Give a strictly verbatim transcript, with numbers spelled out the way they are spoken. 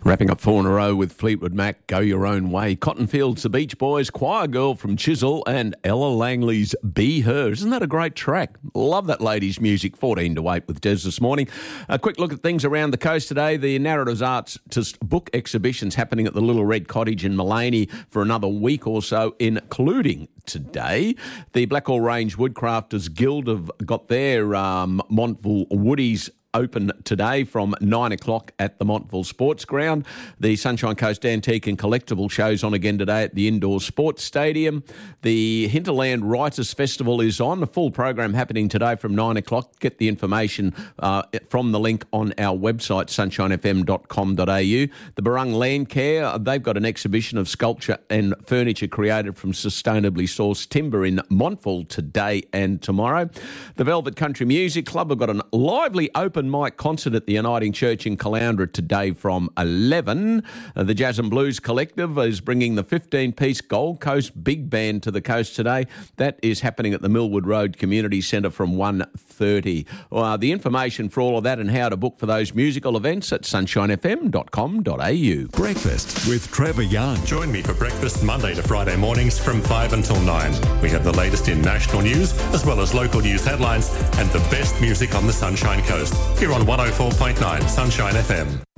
Wrapping up four in a row with Fleetwood Mac, Go Your Own Way. Cottonfields, The Beach Boys, Choir Girl from Chisel, and Ella Langley's Be Her. Isn't that a great track? Love that lady's music. fourteen to eight with Des this morning. A quick look at things around the coast today. The Narratives Artist book exhibition's happening at the Little Red Cottage in Mullaney for another week or so, including today. The Blackall Range Woodcrafters Guild have got their um, Montville Woodies open today from nine o'clock at the Montville Sports Ground. The Sunshine Coast Antique and Collectible shows on again today at the Indoor Sports Stadium. The Hinterland Writers Festival is on. A full program happening today from nine o'clock. Get the information uh, from the link on our website, sunshine f m dot com dot a u. The Barung Land Care, they've got an exhibition of sculpture and furniture created from sustainably sourced timber in Montville today and tomorrow. The Velvet Country Music Club have got a lively open mic concert at the Uniting Church in Caloundra today from eleven. Uh, the Jazz and Blues Collective is bringing the fifteen-piece Gold Coast Big Band to the coast today. That is happening at the Millwood Road Community Centre from one thirty. Uh, the information for all of that and how to book for those musical events at sunshine f m dot com dot a u. Breakfast with Trevor Young. Join me for breakfast Monday to Friday mornings from five until nine. We have the latest in national news as well as local news headlines and the best music on the Sunshine Coast. Here on one oh four point nine Sunshine F M.